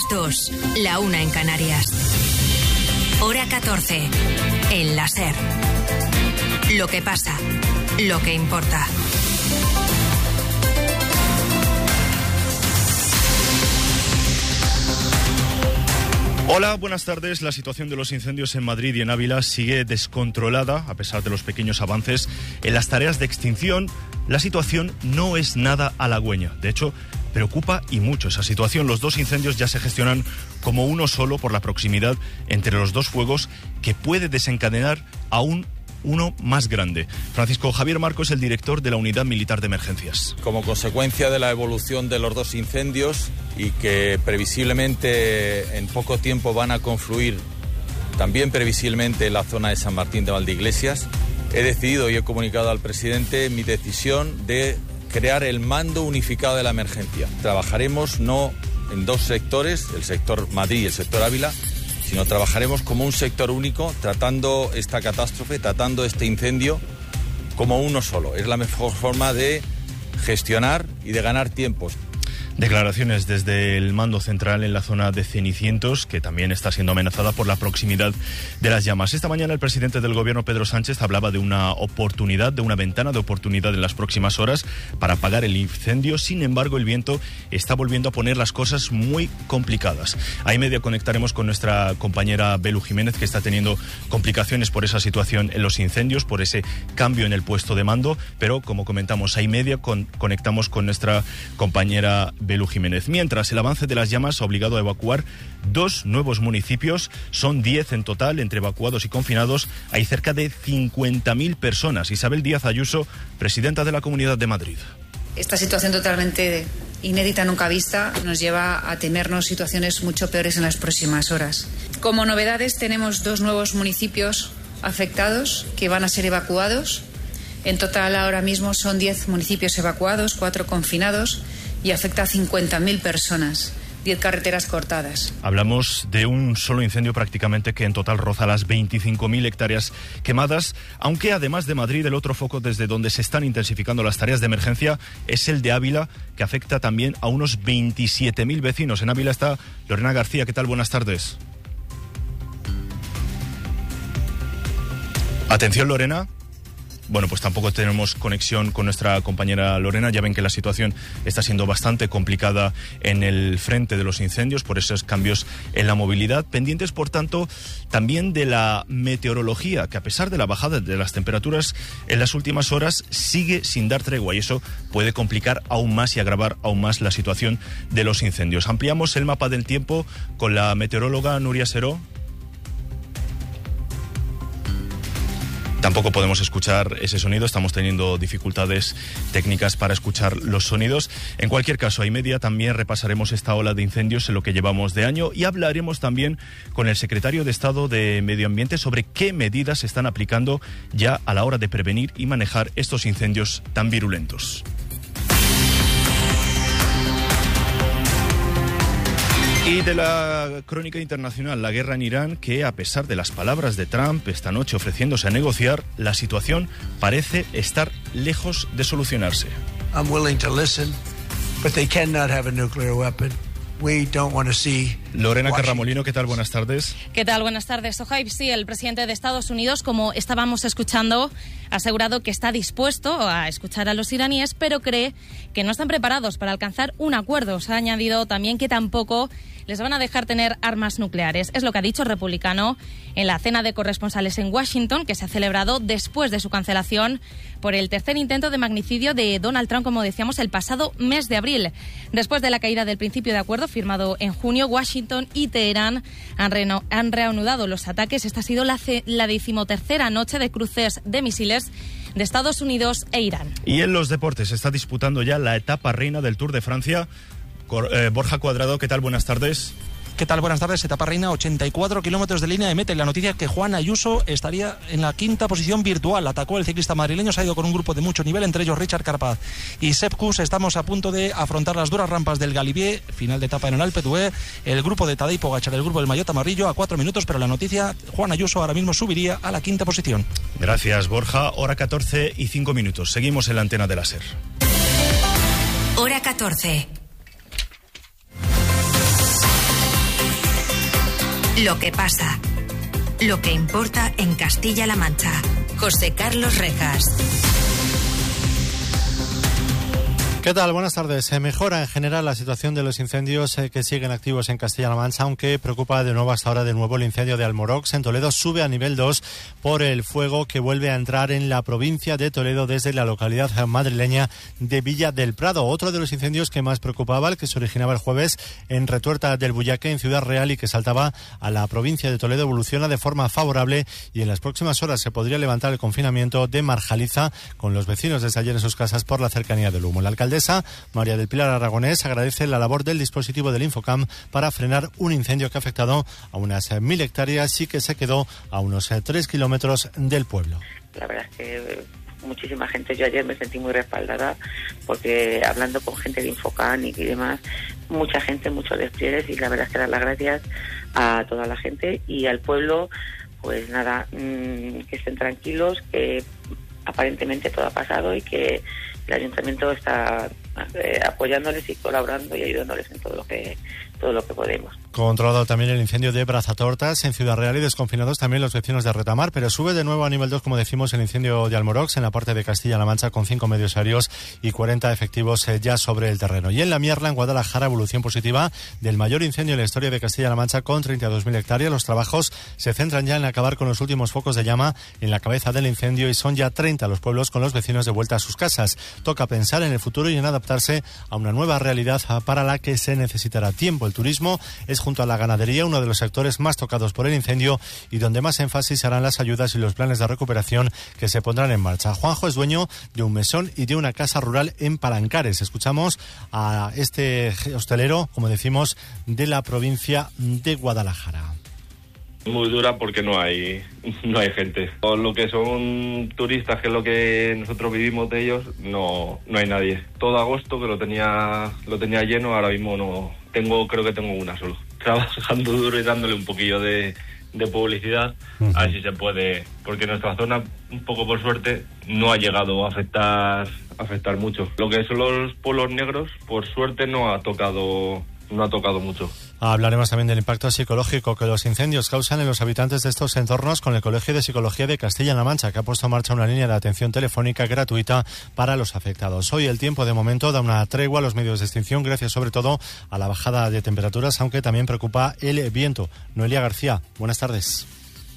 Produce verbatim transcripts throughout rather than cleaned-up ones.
dos, la una en Canarias. Hora catorce, en la SER. Lo que pasa, lo que importa. Hola, buenas tardes. La situación de los incendios en Madrid y en Ávila sigue descontrolada, a pesar de los pequeños avances en las tareas de extinción. La situación no es nada halagüeña. De hecho, preocupa y mucho esa situación. Los dos incendios ya se gestionan como uno solo por la proximidad entre los dos fuegos, que puede desencadenar aún uno más grande. Francisco Javier Marco es el director de la Unidad Militar de Emergencias. Como consecuencia de la evolución de los dos incendios y que previsiblemente en poco tiempo van a confluir también previsiblemente en la zona de San Martín de Valdeiglesias, he decidido y he comunicado al presidente mi decisión de crear el mando unificado de la emergencia. Trabajaremos no en dos sectores, el sector Madrid y el sector Ávila, sino trabajaremos como un sector único, tratando esta catástrofe, tratando este incendio como uno solo. Es la mejor forma de gestionar y de ganar tiempos. Declaraciones desde el mando central en la zona de Cenicientos, que también está siendo amenazada por la proximidad de las llamas. Esta mañana el presidente del gobierno, Pedro Sánchez, hablaba de una oportunidad, de una ventana de oportunidad en las próximas horas para apagar el incendio. Sin embargo, el viento está volviendo a poner las cosas muy complicadas. A y media conectaremos con nuestra compañera Belu Jiménez, que está teniendo complicaciones por esa situación en los incendios, por ese cambio en el puesto de mando, pero como comentamos, a y media con, conectamos con nuestra compañera Belu Jiménez. Mientras, el avance de las llamas ha obligado a evacuar dos nuevos municipios. Son diez en total, entre evacuados y confinados. Hay cerca de cincuenta mil personas. Isabel Díaz Ayuso, presidenta de la Comunidad de Madrid. Esta situación totalmente inédita, nunca vista, nos lleva a temernos situaciones mucho peores en las próximas horas. Como novedades, tenemos dos nuevos municipios afectados que van a ser evacuados. En total, ahora mismo son diez municipios evacuados, cuatro confinados, y afecta a cincuenta mil personas, diez carreteras cortadas. Hablamos de un solo incendio prácticamente que en total roza las veinticinco mil hectáreas quemadas, aunque además de Madrid, el otro foco desde donde se están intensificando las tareas de emergencia es el de Ávila, que afecta también a unos veintisiete mil vecinos. En Ávila está Lorena García. ¿Qué tal? Buenas tardes. Atención, Lorena. Bueno, pues tampoco tenemos conexión con nuestra compañera Lorena. Ya ven que la situación está siendo bastante complicada en el frente de los incendios por esos cambios en la movilidad. Pendientes, por tanto, también de la meteorología, que a pesar de la bajada de las temperaturas en las últimas horas, sigue sin dar tregua, y eso puede complicar aún más y agravar aún más la situación de los incendios. Ampliamos el mapa del tiempo con la meteoróloga Nuria Seró. Tampoco podemos escuchar ese sonido, estamos teniendo dificultades técnicas para escuchar los sonidos. En cualquier caso, a y media también repasaremos esta ola de incendios en lo que llevamos de año, y hablaremos también con el secretario de Estado de Medio Ambiente sobre qué medidas se están aplicando ya a la hora de prevenir y manejar estos incendios tan virulentos. Y de la crónica internacional, la guerra en Irán, que a pesar de las palabras de Trump esta noche ofreciéndose a negociar, la situación parece estar lejos de solucionarse. I'm willing to listen, but they cannot have a nuclear weapon. We don't want to see Lorena Carramolino, ¿qué tal? Buenas tardes. ¿Qué tal? Buenas tardes, Sohaib. Sí, el presidente de Estados Unidos, como estábamos escuchando, ha asegurado que está dispuesto a escuchar a los iraníes, pero cree que no están preparados para alcanzar un acuerdo. Se ha añadido también que tampoco les van a dejar tener armas nucleares. Es lo que ha dicho el republicano en la cena de corresponsales en Washington, que se ha celebrado después de su cancelación por el tercer intento de magnicidio de Donald Trump, como decíamos, el pasado mes de abril. Después de la caída del principio de acuerdo firmado en junio, Washington y Teherán han, reno- han reanudado los ataques. Esta ha sido la, ce- la decimotercera noche de cruces de misiles de Estados Unidos e Irán. Y en los deportes se está disputando ya la etapa reina del Tour de Francia. Cor- eh, Borja Cuadrado, ¿qué tal? Buenas tardes. ¿Qué tal? Buenas tardes. Etapa reina, ochenta y cuatro kilómetros de línea de meta. Y la noticia es que Juan Ayuso estaría en la quinta posición virtual. Atacó el ciclista madrileño, se ha ido con un grupo de mucho nivel, entre ellos Richard Carapaz y Sepp Kuss. Estamos a punto de afrontar las duras rampas del Galibier, final de etapa en el Alpe d'Huez. El grupo de Tadej Pogačar, el grupo del Maillot Amarillo, a cuatro minutos, pero la noticia, Juan Ayuso ahora mismo subiría a la quinta posición. Gracias, Borja. Hora catorce y cinco minutos. Seguimos en la antena de la SER. Hora catorce. Lo que pasa. Lo que importa en Castilla-La Mancha. José Carlos Rejas. ¿Qué tal? Buenas tardes. Se mejora en general la situación de los incendios eh, que siguen activos en Castilla-La Mancha, aunque preocupa de nuevo hasta ahora de nuevo el incendio de Almorox en Toledo. Sube a nivel dos por el fuego que vuelve a entrar en la provincia de Toledo desde la localidad madrileña de Villa del Prado. Otro de los incendios que más preocupaba, el que se originaba el jueves en Retuerta del Bullaque, en Ciudad Real, y que saltaba a la provincia de Toledo, evoluciona de forma favorable y en las próximas horas se podría levantar el confinamiento de Marjaliza, con los vecinos desde ayer en sus casas por la cercanía del humo. La alcaldesa María del Pilar Aragonés agradece la labor del dispositivo del Infocam para frenar un incendio que ha afectado a unas mil hectáreas y que se quedó a unos tres kilómetros del pueblo. La verdad es que muchísima gente, yo ayer me sentí muy respaldada porque hablando con gente de Infocam y demás, mucha gente, muchos despliegues, y la verdad es que dar las gracias a toda la gente y al pueblo. Pues nada, mmm, que estén tranquilos, que aparentemente todo ha pasado y que el ayuntamiento está eh, apoyándoles y colaborando y ayudándoles en todo lo que todo lo que podemos. Controlado también el incendio de Brazatortas en Ciudad Real y desconfinados también los vecinos de Retamar, pero sube de nuevo a nivel dos, como decimos, el incendio de Almorox en la parte de Castilla-La Mancha, con cinco medios aéreos y cuarenta efectivos eh, ya sobre el terreno. Y en La Mierla, en Guadalajara, evolución positiva del mayor incendio en la historia de Castilla-La Mancha, con treinta y dos mil hectáreas. Los trabajos se centran ya en acabar con los últimos focos de llama en la cabeza del incendio y son ya treinta los pueblos con los vecinos de vuelta a sus casas. Toca pensar en el futuro y en adaptarse a una nueva realidad para la que se necesitará tiempo. El turismo es, junto a la ganadería, uno de los sectores más tocados por el incendio y donde más énfasis harán las ayudas y los planes de recuperación que se pondrán en marcha. Juanjo es dueño de un mesón y de una casa rural en Palancares. Escuchamos a este hostelero, como decimos, de la provincia de Guadalajara. Muy dura porque no hay no hay gente. Con lo que son turistas, que es lo que nosotros vivimos de ellos, no no hay nadie. Todo agosto que lo tenía lo tenía lleno, ahora mismo no tengo, creo que tengo una solo. Trabajando duro y dándole un poquillo de, de publicidad, uh-huh. A ver si se puede, porque nuestra zona, un poco por suerte, no ha llegado a afectar afectar mucho. Lo que son los pueblos negros, por suerte no ha tocado no ha tocado mucho. Hablaremos también del impacto psicológico que los incendios causan en los habitantes de estos entornos con el Colegio de Psicología de Castilla-La Mancha, que ha puesto en marcha una línea de atención telefónica gratuita para los afectados. Hoy el tiempo de momento da una tregua a los medios de extinción, gracias sobre todo a la bajada de temperaturas, aunque también preocupa el viento. Noelia García, buenas tardes.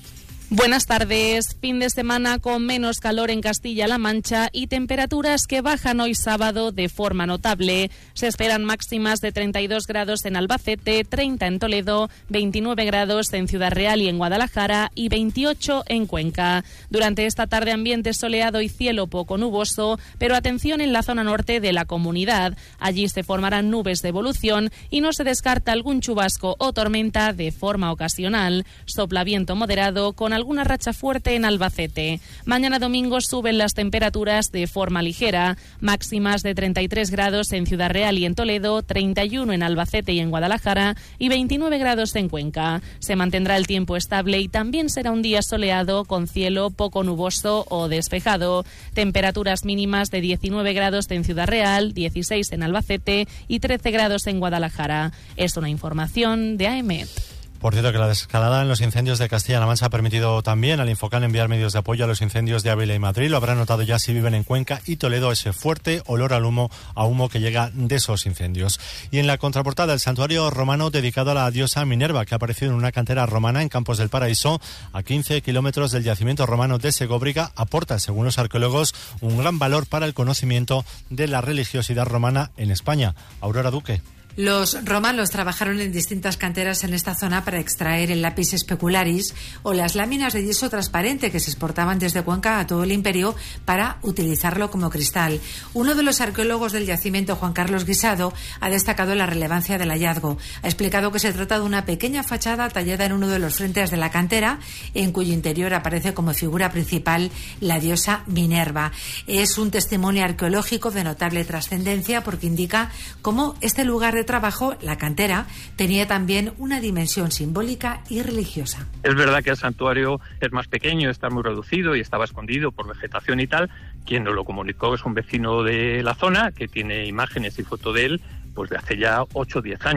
Buenas tardes. Fin de semana con menos calor en Castilla-La Mancha y temperaturas que bajan hoy sábado de forma notable. Se esperan máximas de treinta y dos grados en Albacete, treinta en Toledo, veintinueve grados en Ciudad Real y en Guadalajara y veintiocho en Cuenca. Durante esta tarde ambiente soleado y cielo poco nuboso, pero atención en la zona norte de la comunidad. Allí se formarán nubes de evolución y no se descarta algún chubasco o tormenta de forma ocasional. Sopla viento moderado con alguna racha fuerte en Albacete. Mañana domingo suben las temperaturas de forma ligera, máximas de treinta y tres grados en Ciudad Real y en Toledo, treinta y uno en Albacete y en Guadalajara y veintinueve grados en Cuenca. Se mantendrá el tiempo estable y también será un día soleado con cielo poco nuboso o despejado. Temperaturas mínimas de diecinueve grados en Ciudad Real, dieciséis en Albacete y trece grados en Guadalajara. Es una información de A E M E T. Por cierto, que la desescalada en los incendios de Castilla-La Mancha ha permitido también al Infocam enviar medios de apoyo a los incendios de Ávila y Madrid. Lo habrán notado ya si viven en Cuenca y Toledo, ese fuerte olor al humo, a humo que llega de esos incendios. Y en la contraportada, el santuario romano dedicado a la diosa Minerva, que ha aparecido en una cantera romana en Campos del Paraíso, a quince kilómetros del yacimiento romano de Segóbriga, aporta, según los arqueólogos, un gran valor para el conocimiento de la religiosidad romana en España. Aurora Duque. Los romanos trabajaron en distintas canteras en esta zona para extraer el lápiz specularis o las láminas de yeso transparente que se exportaban desde Cuenca a todo el imperio para utilizarlo como cristal. Uno de los arqueólogos del yacimiento, Juan Carlos Guisado, ha destacado la relevancia del hallazgo. Ha explicado que se trata de una pequeña fachada tallada en uno de los frentes de la cantera, en cuyo interior aparece como figura principal la diosa Minerva. Es un testimonio arqueológico de notable trascendencia porque indica cómo este lugar de trabajo, la cantera, tenía también una dimensión simbólica y religiosa. Es verdad que el santuario es más pequeño, está muy reducido y estaba escondido por vegetación y tal. Quien nos lo comunicó es un vecino de la zona que tiene imágenes y foto de él pues de hace ya ocho o diez años. O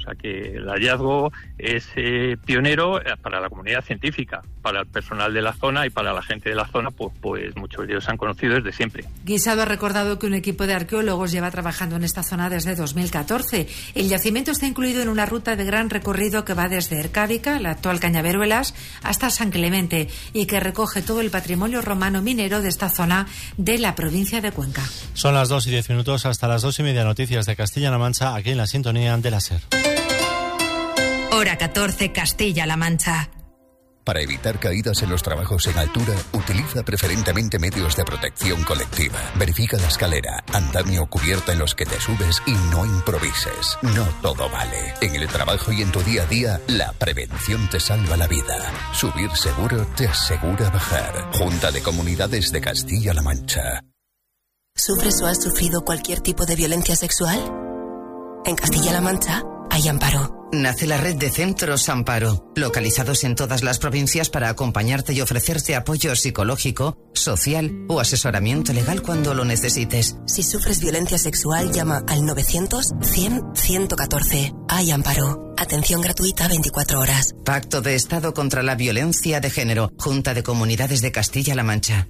O sea que el hallazgo es eh, pionero para la comunidad científica, para el personal de la zona y para la gente de la zona, pues, pues muchos de ellos se han conocido desde siempre. Guisado ha recordado que un equipo de arqueólogos lleva trabajando en esta zona desde dos mil catorce. El yacimiento está incluido en una ruta de gran recorrido que va desde Ercábica, la actual Cañaveruelas, hasta San Clemente y que recoge todo el patrimonio romano minero de esta zona de la provincia de Cuenca. Son las dos y diez minutos, hasta las dos y media, noticias de Castilla-La Mancha, aquí en la sintonía de la SER. Hora catorce, Castilla-La Mancha. Para evitar caídas en los trabajos en altura, utiliza preferentemente medios de protección colectiva. Verifica la escalera, andamio o cubierta en los que te subes y no improvises. No todo vale. En el trabajo y en tu día a día, la prevención te salva la vida. Subir seguro te asegura bajar. Junta de Comunidades de Castilla-La Mancha. ¿Sufres o has sufrido cualquier tipo de violencia sexual? En Castilla-La Mancha hay Amparo. Nace la red de Centros Amparo, localizados en todas las provincias para acompañarte y ofrecerte apoyo psicológico, social o asesoramiento legal cuando lo necesites. Si sufres violencia sexual, llama al novecientos cien ciento catorce. Hay Amparo. Atención gratuita veinticuatro horas. Pacto de Estado contra la Violencia de Género. Junta de Comunidades de Castilla-La Mancha.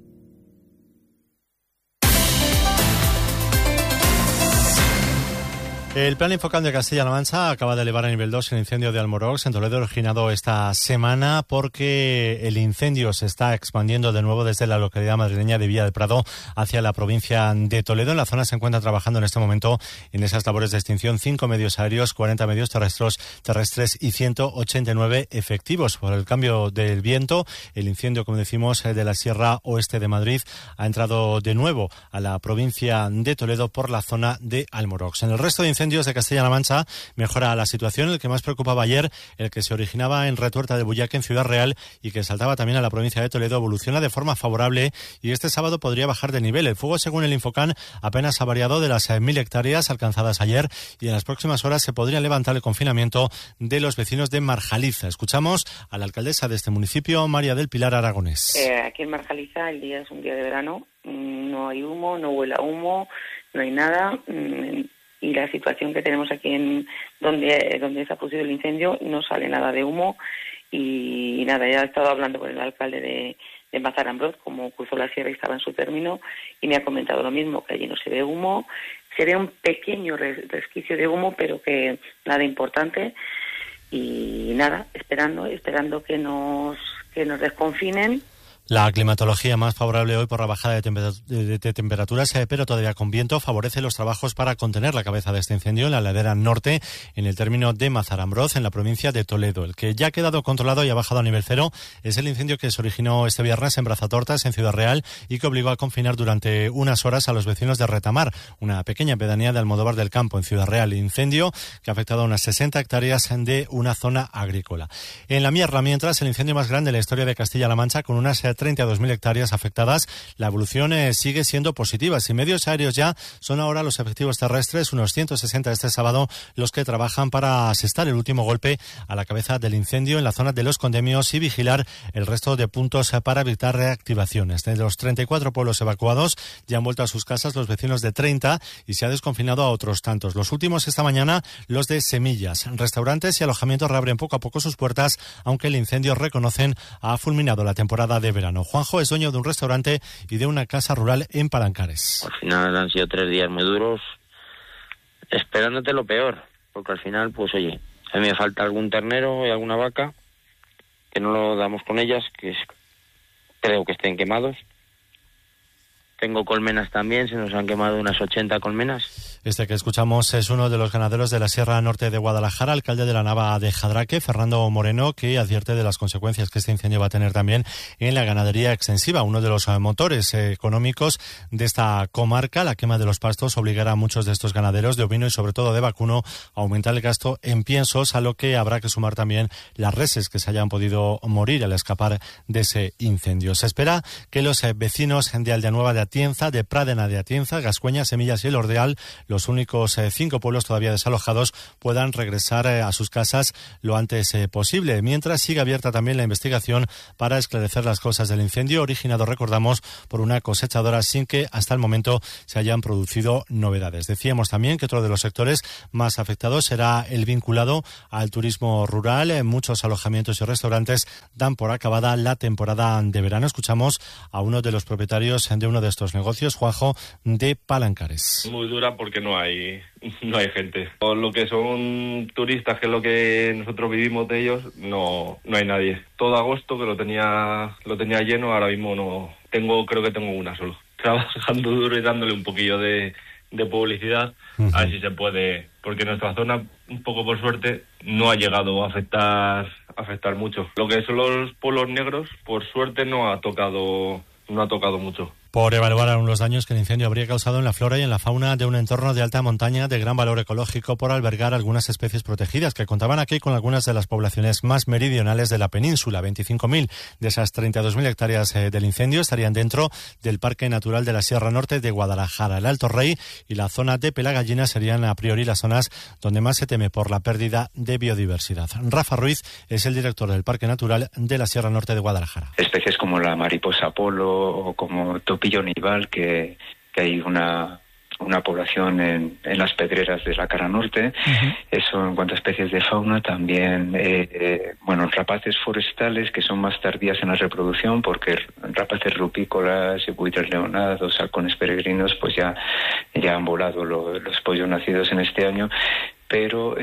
El Plan Infocam de Castilla-La Mancha acaba de elevar a nivel dos el incendio de Almorox en Toledo, originado esta semana porque el incendio se está expandiendo de nuevo desde la localidad madrileña de Villa del Prado hacia la provincia de Toledo. En la zona se encuentran trabajando en este momento en esas labores de extinción cinco medios aéreos, cuarenta medios terrestres, terrestres y ciento ochenta y nueve efectivos. Por el cambio del viento, el incendio, como decimos, de la Sierra Oeste de Madrid ha entrado de nuevo a la provincia de Toledo por la zona de Almorox. En el resto de incendios de Castilla-La Mancha mejora la situación. El que más preocupaba ayer, el que se originaba en Retuerta de Bullaque, en Ciudad Real, y que saltaba también a la provincia de Toledo, evoluciona de forma favorable y este sábado podría bajar de nivel. El fuego, según el Infocam, apenas ha variado de las mil hectáreas alcanzadas ayer y en las próximas horas se podría levantar el confinamiento de los vecinos de Marjaliza. Escuchamos a la alcaldesa de este municipio, María del Pilar Aragonés. Eh, aquí en Marjaliza el día es un día de verano, no hay humo, no huele a humo, no hay nada. Y la situación que tenemos aquí en donde donde se ha producido el incendio, no sale nada de humo y, y nada, ya he estado hablando con el alcalde de, de Mazarambroz, como cruzó la sierra y estaba en su término, y me ha comentado lo mismo, que allí no se ve humo, se ve un pequeño resquicio de humo, pero que nada importante, y nada, esperando, esperando que nos, que nos desconfinen. La climatología más favorable hoy por la bajada de, temper- de, de temperaturas, eh, pero todavía con viento, favorece los trabajos para contener la cabeza de este incendio en la ladera norte, en el término de Mazarambroz, en la provincia de Toledo. El que ya ha quedado controlado y ha bajado a nivel cero es el incendio que se originó este viernes en Brazatortas, en Ciudad Real, y que obligó a confinar durante unas horas a los vecinos de Retamar, una pequeña pedanía de Almodóvar del Campo, en Ciudad Real. Incendio que ha afectado a unas sesenta hectáreas de una zona agrícola. En la Mierra, mientras, el incendio más grande en la historia de Castilla-La Mancha, con unas treinta y dos mil hectáreas afectadas, la evolución eh, sigue siendo positiva. Si medios aéreos ya son ahora los efectivos terrestres, unos ciento sesenta este sábado, los que trabajan para asestar el último golpe a la cabeza del incendio en la zona de los Condemios y vigilar el resto de puntos para evitar reactivaciones. De los treinta y cuatro pueblos evacuados, ya han vuelto a sus casas los vecinos de treinta y se ha desconfinado a otros tantos. Los últimos esta mañana, los de Semillas. Restaurantes y alojamientos reabren poco a poco sus puertas, aunque el incendio, reconocen, ha fulminado la temporada de verano. Juanjo es dueño de un restaurante y de una casa rural en Palancares. Al final han sido tres días muy duros, esperándote lo peor, porque al final, pues oye, a mí me falta algún ternero y alguna vaca, que no lo damos con ellas, que es, creo que estén quemados. Tengo colmenas también, se nos han quemado unas ochenta colmenas. Este que escuchamos es uno de los ganaderos de la Sierra Norte de Guadalajara, alcalde de la Nava de Jadraque, Fernando Moreno, que advierte de las consecuencias que este incendio va a tener también en la ganadería extensiva, uno de los motores económicos de esta comarca. La quema de los pastos obligará a muchos de estos ganaderos de ovino y sobre todo de vacuno a aumentar el gasto en piensos, a lo que habrá que sumar también las reses que se hayan podido morir al escapar de ese incendio. Se espera que los vecinos de Aldeanueva de Atienza, de Pradena de Atienza, Gascueña, Semillas y El Ordeal los únicos eh, cinco pueblos todavía desalojados puedan regresar eh, a sus casas lo antes eh, posible. Mientras sigue abierta también la investigación para esclarecer las causas del incendio originado, recordamos, por una cosechadora sin que hasta el momento se hayan producido novedades. Decíamos también que otro de los sectores más afectados será el vinculado al turismo rural. En muchos alojamientos y restaurantes dan por acabada la temporada de verano. Escuchamos a uno de los propietarios de uno de estos negocios, Juanjo, de Palancares. Muy dura porque no hay no hay gente. O lo que son turistas, que es lo que nosotros vivimos de ellos, no no hay nadie. Todo agosto que lo tenía lo tenía lleno, ahora mismo no tengo, creo que tengo una solo. Trabajando duro y dándole un poquillo de, de publicidad, uh-huh. A ver si se puede, porque nuestra zona, un poco por suerte, no ha llegado a afectar afectar mucho. Lo que son los pueblos negros, por suerte no ha tocado no ha tocado mucho. Por evaluar aún los daños que el incendio habría causado en la flora y en la fauna de un entorno de alta montaña de gran valor ecológico por albergar algunas especies protegidas que contaban aquí con algunas de las poblaciones más meridionales de la península. veinticinco mil de esas treinta y dos mil hectáreas eh, del incendio estarían dentro del Parque Natural de la Sierra Norte de Guadalajara. El Alto Rey y la zona de Pelagallina serían a priori las zonas donde más se teme por la pérdida de biodiversidad. Rafa Ruiz es el director del Parque Natural de la Sierra Norte de Guadalajara. Especies como la mariposa polo o como topillo nival, que, que hay una una población en, en las pedreras de la cara norte. Uh-huh. Eso en cuanto a especies de fauna. También eh, eh, bueno, rapaces forestales que son más tardías en la reproducción, porque rapaces rupícolas, buitres leonados, halcones peregrinos, pues ya ya han volado lo, los pollos nacidos en este año, pero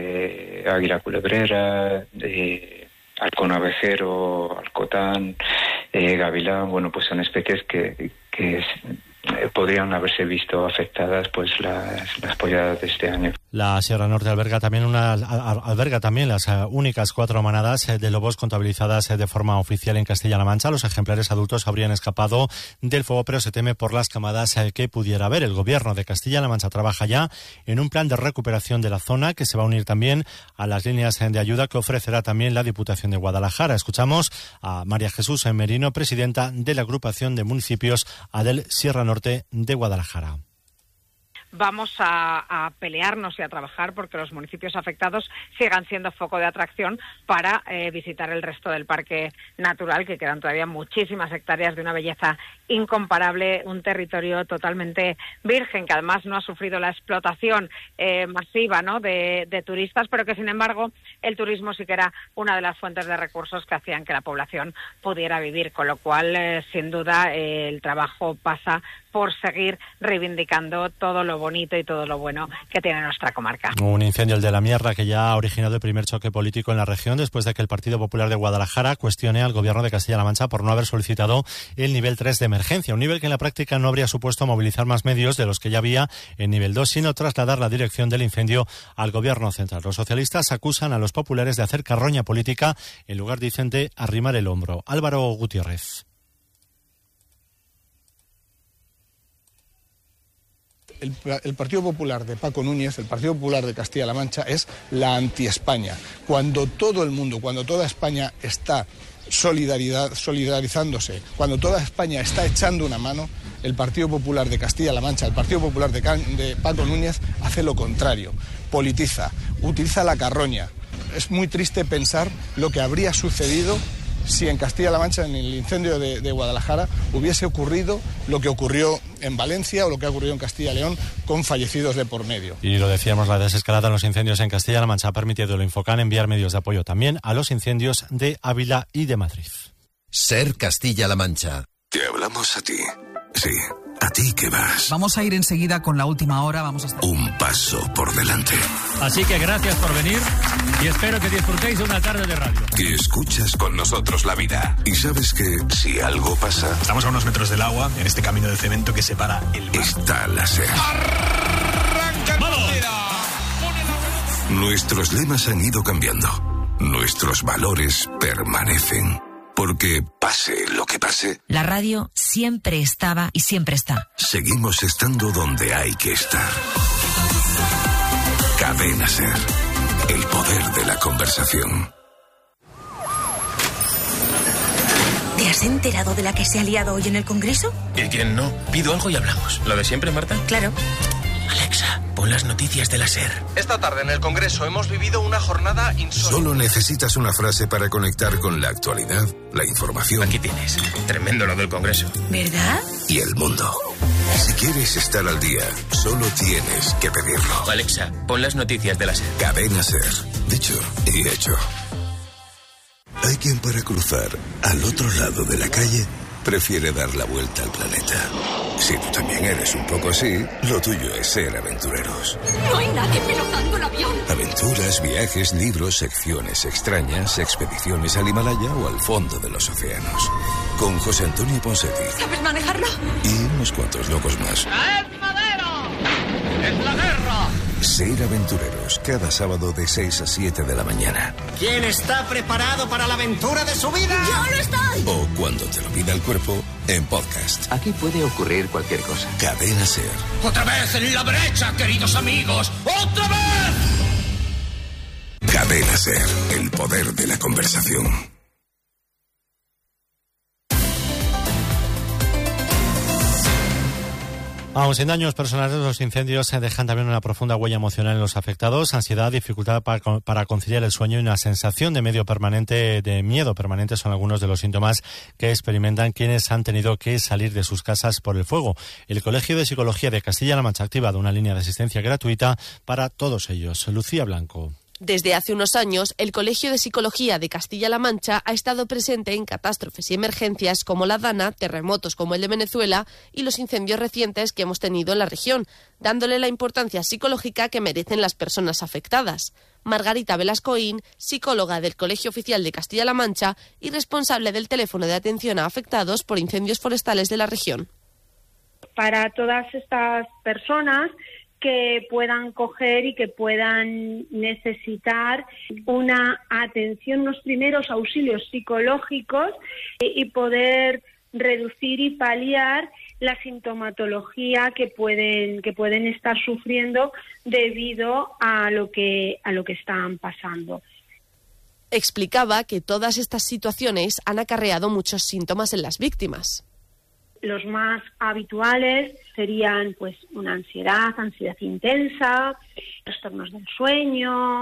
eh, águila culebrera, eh, halcón abejero, alcotán, eh, gavilán, bueno, pues son especies que, que es, eh, podrían haberse visto afectadas pues las, las polladas de este año. La Sierra Norte alberga también una alberga también las uh, únicas cuatro manadas uh, de lobos contabilizadas uh, de forma oficial en Castilla-La Mancha. Los ejemplares adultos habrían escapado del fuego, pero se teme por las camadas uh, que pudiera haber. El gobierno de Castilla-La Mancha trabaja ya en un plan de recuperación de la zona que se va a unir también a las líneas uh, de ayuda que ofrecerá también la Diputación de Guadalajara. Escuchamos a María Jesús Merino, presidenta de la agrupación de municipios Adel Sierra Norte de Guadalajara. Vamos a, a pelearnos y a trabajar porque los municipios afectados sigan siendo foco de atracción para eh, visitar el resto del parque natural, que quedan todavía muchísimas hectáreas de una belleza incomparable, un territorio totalmente virgen, que además no ha sufrido la explotación eh, masiva, ¿no?, de, de turistas, pero que sin embargo el turismo sí que era una de las fuentes de recursos que hacían que la población pudiera vivir, con lo cual eh, sin duda eh, el trabajo pasa por seguir reivindicando todo lo bonito y todo lo bueno que tiene nuestra comarca. Un incendio, el de la Mierra, que ya ha originado el primer choque político en la región después de que el Partido Popular de Guadalajara cuestione al gobierno de Castilla-La Mancha por no haber solicitado el nivel tres de emergencia, un nivel que en la práctica no habría supuesto movilizar más medios de los que ya había en nivel dos, sino trasladar la dirección del incendio al gobierno central. Los socialistas acusan a los populares de hacer carroña política en lugar, dicen, de arrimar el hombro. Álvaro Gutiérrez. El, el Partido Popular de Paco Núñez, el Partido Popular de Castilla-La Mancha, es la anti-España. Cuando todo el mundo, cuando toda España está solidaridad, solidarizándose, cuando toda España está echando una mano, el Partido Popular de Castilla-La Mancha, el Partido Popular de, Can, de Paco Núñez, hace lo contrario, politiza, utiliza la carroña. Es muy triste pensar lo que habría sucedido si en Castilla-La Mancha, en el incendio de, de Guadalajara, hubiese ocurrido lo que ocurrió en Valencia o lo que ha ocurrido en Castilla y León, con fallecidos de por medio. Y lo decíamos, la desescalada en los incendios en Castilla-La Mancha ha permitido al Infocan enviar medios de apoyo también a los incendios de Ávila y de Madrid. Ser Castilla-La Mancha. Te hablamos a ti. Sí, a ti que vas. Vamos a ir enseguida con la última hora. Vamos a estar... Un paso por delante. Así que gracias por venir y espero que disfrutéis de una tarde de radio. Que escuchas con nosotros la vida. Y sabes que si algo pasa... Estamos a unos metros del agua, en este camino de cemento que separa el mar. Está la SER. Nuestros lemas han ido cambiando. Nuestros valores permanecen. Porque pase lo que pase, la radio siempre estaba y siempre está. Seguimos estando donde hay que estar. Cadena SER. El poder de la conversación. ¿Te has enterado de la que se ha liado hoy en el Congreso? ¿Y quién no? Pido algo y hablamos. ¿Lo de siempre, Marta? Claro. Alex. Alexa, pon las noticias de la SER. Esta tarde en el Congreso hemos vivido una jornada insólita. Solo necesitas una frase para conectar con la actualidad, la información. Aquí tienes. Tremendo lo del Congreso. ¿Verdad? Y el mundo. Si quieres estar al día, solo tienes que pedirlo. Alexa, pon las noticias de la SER. Cadena SER. Dicho y hecho. Hay quien para cruzar al otro lado de la calle prefiere dar la vuelta al planeta. Si tú también eres un poco así, lo tuyo es ser aventureros. No hay nadie pilotando el avión. Aventuras, viajes, libros, secciones extrañas, expediciones al Himalaya o al fondo de los océanos. Con José Antonio Ponseti. ¿Sabes manejarlo? Y unos cuantos locos más. ¡Es madero! ¡Es la guerra! Ser aventureros, cada sábado de seis a siete de la mañana. ¿Quién está preparado para la aventura de su vida? ¡Yo lo estoy! O cuando te lo pida el cuerpo, en podcast. Aquí puede ocurrir cualquier cosa. Cadena SER. ¡Otra vez en la brecha, queridos amigos! ¡Otra vez! Cadena SER, el poder de la conversación. Aun sin daños personales, los incendios dejan también una profunda huella emocional en los afectados, ansiedad, dificultad para, para conciliar el sueño y una sensación de medio permanente, de miedo permanente son algunos de los síntomas que experimentan quienes han tenido que salir de sus casas por el fuego. El Colegio de Psicología de Castilla-La Mancha ha activado una línea de asistencia gratuita para todos ellos. Lucía Blanco. Desde hace unos años, el Colegio de Psicología de Castilla-La Mancha ha estado presente en catástrofes y emergencias como la Dana, terremotos como el de Venezuela y los incendios recientes que hemos tenido en la región, dándole la importancia psicológica que merecen las personas afectadas. Margarita Velascoín, psicóloga del Colegio Oficial de Castilla-La Mancha y responsable del teléfono de atención a afectados por incendios forestales de la región. Para todas estas personas que puedan coger y que puedan necesitar una atención, unos primeros auxilios psicológicos y poder reducir y paliar la sintomatología que pueden que pueden estar sufriendo debido a lo que a lo que están pasando. Explicaba que todas estas situaciones han acarreado muchos síntomas en las víctimas. Los más habituales serían pues una ansiedad, ansiedad intensa, trastornos del sueño,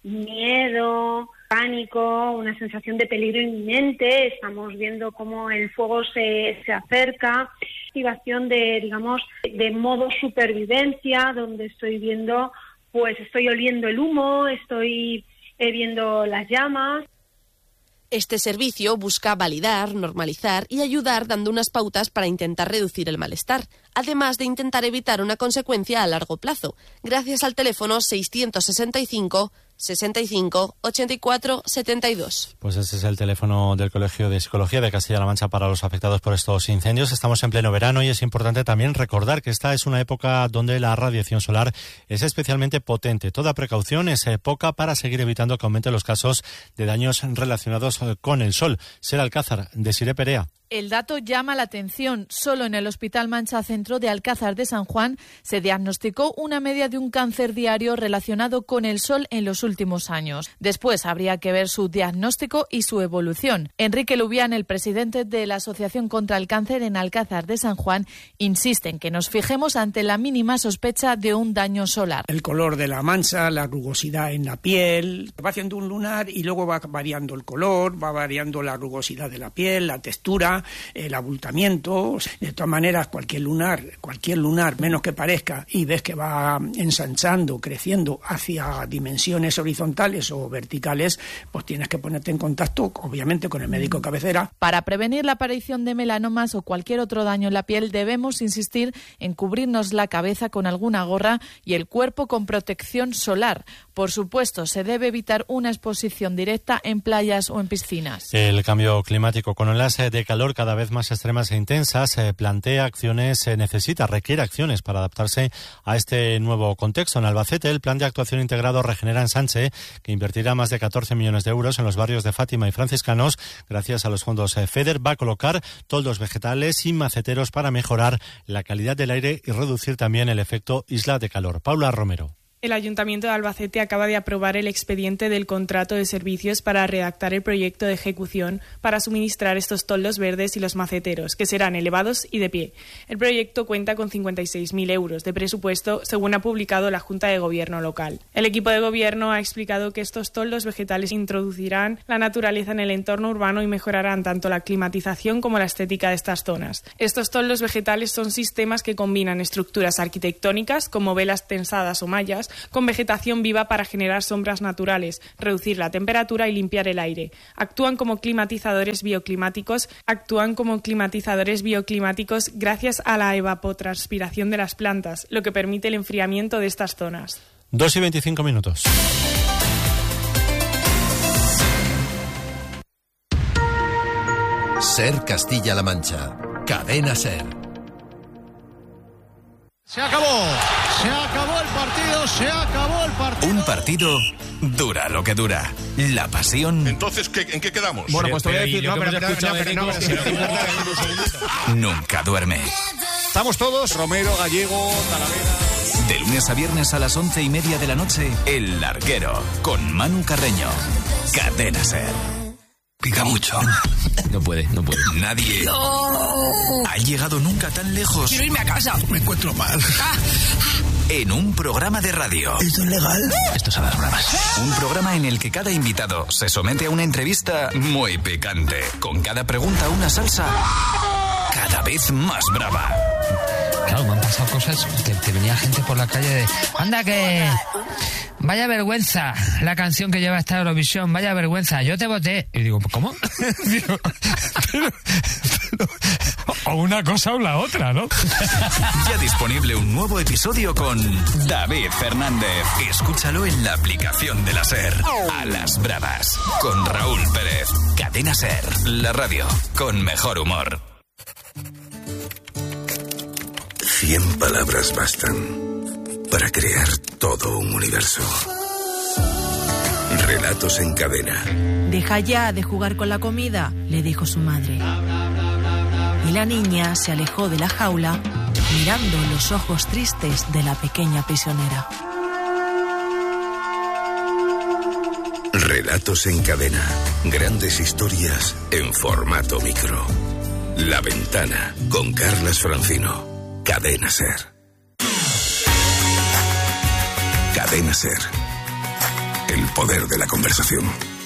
miedo, pánico, una sensación de peligro inminente. Estamos viendo cómo el fuego se, se acerca, activación de, digamos, de modo supervivencia, donde estoy viendo, pues estoy oliendo el humo, estoy eh, viendo las llamas. Este servicio busca validar, normalizar y ayudar dando unas pautas para intentar reducir el malestar, además de intentar evitar una consecuencia a largo plazo, gracias al teléfono seiscientos sesenta y cinco, sesenta y cinco, ochenta y cuatro, setenta y dos. Pues ese es el teléfono del Colegio de Psicología de Castilla-La Mancha para los afectados por estos incendios. Estamos en pleno verano y es importante también recordar que esta es una época donde la radiación solar es especialmente potente. Toda precaución es poca para seguir evitando que aumenten los casos de daños relacionados con el sol. Ser Alcázar, Desiré Perea. El dato llama la atención. Solo en el Hospital Mancha Centro de Alcázar de San Juan se diagnosticó una media de un cáncer diario relacionado con el sol en los últimos años. Después habría que ver su diagnóstico y su evolución. Enrique Lubián, el presidente de la Asociación contra el Cáncer en Alcázar de San Juan, insiste en que nos fijemos ante la mínima sospecha de un daño solar. El color de la mancha, la rugosidad en la piel, va haciendo un lunar y luego va variando el color, va variando la rugosidad de la piel, la textura, el abultamiento. De todas maneras, cualquier lunar, cualquier lunar, menos que parezca, y ves que va ensanchando, creciendo hacia dimensiones horizontales o verticales, pues tienes que ponerte en contacto, obviamente, con el médico cabecera. Para prevenir la aparición de melanomas o cualquier otro daño en la piel, debemos insistir en cubrirnos la cabeza con alguna gorra y el cuerpo con protección solar. Por supuesto, se debe evitar una exposición directa en playas o en piscinas. El cambio climático con olas de calor cada vez más extremas e intensas eh, plantea acciones, eh, necesita, requiere acciones para adaptarse a este nuevo contexto. En Albacete, el plan de actuación integrado Regenera Ensanche, que invertirá más de catorce millones de euros en los barrios de Fátima y Franciscanos, gracias a los fondos eh, FEDER, va a colocar toldos vegetales y maceteros para mejorar la calidad del aire y reducir también el efecto isla de calor. Paula Romero. El Ayuntamiento de Albacete acaba de aprobar el expediente del contrato de servicios para redactar el proyecto de ejecución para suministrar estos toldos verdes y los maceteros, que serán elevados y de pie. El proyecto cuenta con cincuenta y seis mil euros de presupuesto, según ha publicado la Junta de Gobierno local. El equipo de gobierno ha explicado que estos toldos vegetales introducirán la naturaleza en el entorno urbano y mejorarán tanto la climatización como la estética de estas zonas. Estos toldos vegetales son sistemas que combinan estructuras arquitectónicas, como velas tensadas o mallas, con vegetación viva para generar sombras naturales, reducir la temperatura y limpiar el aire. Actúan como climatizadores bioclimáticos, actúan como climatizadores bioclimáticos gracias a la evapotranspiración de las plantas, lo que permite el enfriamiento de estas zonas. Dos y veinticinco minutos. Ser Castilla-La Mancha. Cadena Ser. Se acabó, se acabó el partido, se acabó el partido. Un partido dura lo que dura. La pasión. Entonces, ¿qué, ¿en qué quedamos? Bueno, pues te voy a decir, no, pero, pero, pero, pero, pero, no, pero, pero, nunca duerme. Estamos todos, Romero, Gallego, Talavera. De lunes a viernes a las once y media de la noche, El Larguero, con Manu Carreño. Cadena Ser. Pica mucho. No puede, no puede. Nadie no. ha llegado nunca tan lejos. Quiero irme a casa. Me encuentro mal. Ah. En un programa de radio. ¿Esto es legal? Esto es a las bravas. Un programa en el que cada invitado se somete a una entrevista muy picante. Con cada pregunta una salsa cada vez más brava. Claro, me han pasado cosas que te venía gente por la calle de... ¡Anda que... Vaya vergüenza la canción que lleva esta Eurovisión, vaya vergüenza, yo te voté. Y digo, ¿cómo? digo, pero, pero, o una cosa o la otra, ¿no? Ya disponible un nuevo episodio con David Fernández. Escúchalo en la aplicación de la SER. A las bravas, con Raúl Pérez. Cadena SER, la radio con mejor humor. Cien palabras bastan para crear todo un universo. Relatos en cadena. Deja ya de jugar con la comida, le dijo su madre. Y la niña se alejó de la jaula, mirando los ojos tristes de la pequeña prisionera. Relatos en cadena. Grandes historias en formato micro. La Ventana, con Carlas Francino. Cadena Ser. Cadena Ser. El poder de la conversación.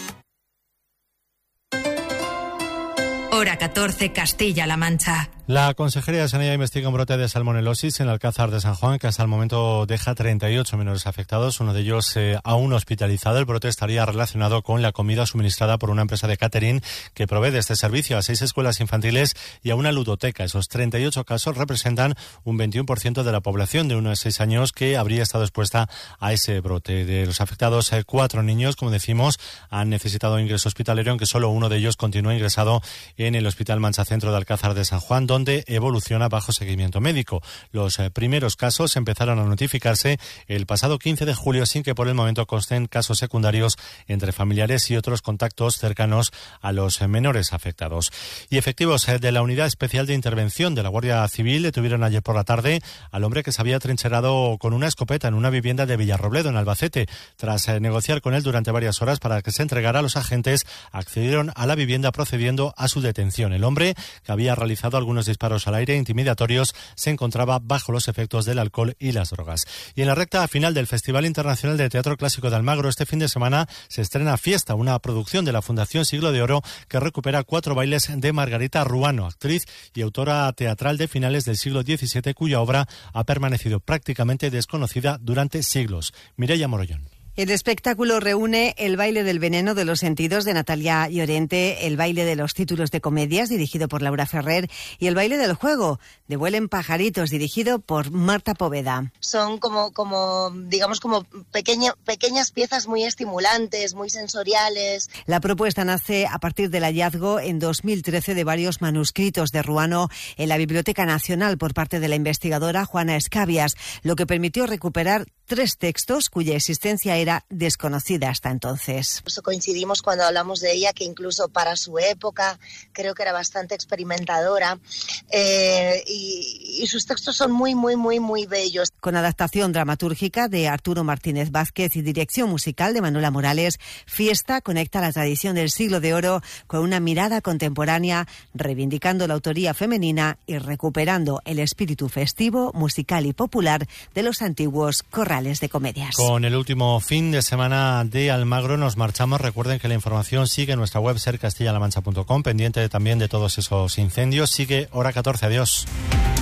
Hora catorce, Castilla-La Mancha. La Consejería de Sanidad investiga un brote de salmonelosis en el Alcázar de San Juan, que hasta el momento deja treinta y ocho menores afectados, uno de ellos eh, aún hospitalizado. El brote estaría relacionado con la comida suministrada por una empresa de catering que provee de este servicio a seis escuelas infantiles y a una ludoteca. Esos treinta y ocho casos representan un veintiuno por ciento de la población de uno a seis años que habría estado expuesta a ese brote. De los afectados, eh, cuatro niños, como decimos, han necesitado ingreso hospitalario, aunque solo uno de ellos continúa ingresado en el Hospital Mancha Centro de Alcázar de San Juan, donde evoluciona bajo seguimiento médico. Los eh, primeros casos empezaron a notificarse el pasado quince de julio sin que por el momento consten casos secundarios entre familiares y otros contactos cercanos a los eh, menores afectados. Y efectivos eh, de la Unidad Especial de Intervención de la Guardia Civil detuvieron ayer por la tarde al hombre que se había trincherado con una escopeta en una vivienda de Villarrobledo, en Albacete. Tras eh, negociar con él durante varias horas para que se entregara, los agentes accedieron a la vivienda procediendo a su detención. El hombre, que había realizado algunos disparos al aire intimidatorios, se encontraba bajo los efectos del alcohol y las drogas. Y en la recta final del Festival Internacional de Teatro Clásico de Almagro, este fin de semana se estrena Fiesta, una producción de la Fundación Siglo de Oro que recupera cuatro bailes de Margarita Ruano, actriz y autora teatral de finales del siglo diecisiete, cuya obra ha permanecido prácticamente desconocida durante siglos. Mireia Morollón. El espectáculo reúne el baile del veneno de los sentidos de Natalia Llorente, el baile de los títulos de comedias dirigido por Laura Ferrer y el baile del juego de Vuelen pajaritos dirigido por Marta Poveda. Son como, como digamos, como pequeña, pequeñas piezas muy estimulantes, muy sensoriales. La propuesta nace a partir del hallazgo en dos mil trece de varios manuscritos de Ruano en la Biblioteca Nacional por parte de la investigadora Juana Escabias, lo que permitió recuperar tres textos cuya existencia era era desconocida hasta entonces. Coincidimos cuando hablamos de ella, que incluso para su época creo que era bastante experimentadora, eh, y, y sus textos son muy, muy, muy, muy bellos. Con adaptación dramatúrgica de Arturo Martínez Vázquez y dirección musical de Manuela Morales, Fiesta conecta la tradición del siglo de oro con una mirada contemporánea, reivindicando la autoría femenina y recuperando el espíritu festivo, musical y popular de los antiguos corrales de comedias. Con el último fin de semana de Almagro nos marchamos. Recuerden que la información sigue en nuestra web ser castilla la mancha punto com, pendiente también de todos esos incendios. Sigue Hora catorce. Adiós.